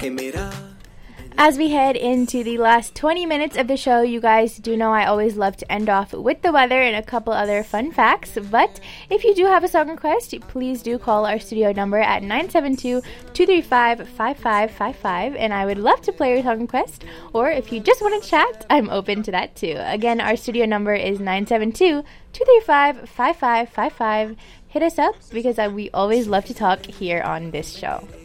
As we head into the last 20 minutes of the show, you guys do know I always love to end off with the weather and a couple other fun facts. But if you do have a song request, please do call our studio number at 972-235-5555, and I would love to play your song request. Or if you just want to chat, I'm open to that too. Again, our studio number is 972-235-5555. Hit us up because we always love to talk here on this show.